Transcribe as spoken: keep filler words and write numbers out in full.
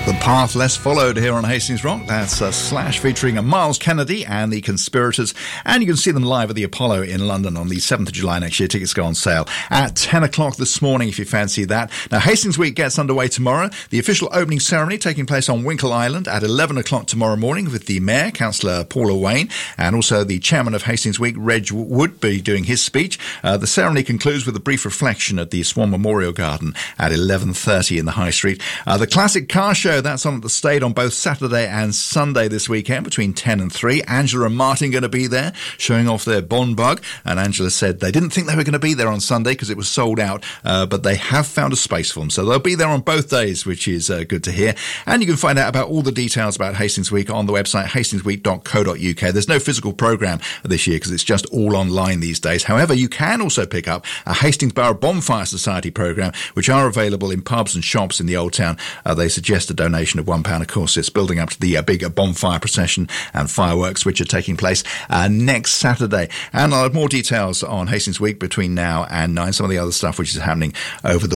The Path Less Followed here on Hastings Rock. That's a Slash featuring Miles Kennedy and the Conspirators. And you can see them live at the Apollo in London on the seventh of July next year. Tickets go on sale at ten o'clock this morning if you fancy that. Now, Hastings Week gets underway tomorrow. The official opening ceremony taking place on Winkle Island at eleven o'clock tomorrow morning with the Mayor, Councillor Paula Wayne, and also the Chairman of Hastings Week, Reg Wood, be doing his speech. Uh, the ceremony concludes with a brief reflection at the Swan Memorial Garden at eleven thirty in the High Street. Uh, the Classic Car Show, that's on at the Stade on both Saturday and Sunday this weekend between ten and three. Angela and Martin going to be there showing off their Bond bug, and Angela said they didn't think they were going to be there on Sunday because it was sold out, uh, but they have found a space for them, so they'll be there on both days, which is uh, good to hear. And you can find out about all the details about Hastings Week on the website hastings week dot co dot uk. There's no physical programme this year because it's just all online these days. However, you can also pick up a Hastings Borough Bonfire Society programme, which are available in pubs and shops in the Old Town. Uh, they suggest a donation of one pound. Of course, it's building up to the uh, big uh, bonfire procession and fireworks, which are taking place uh, next Saturday. And I'll have more details on Hastings Week between now and nine, some of the other stuff which is happening over the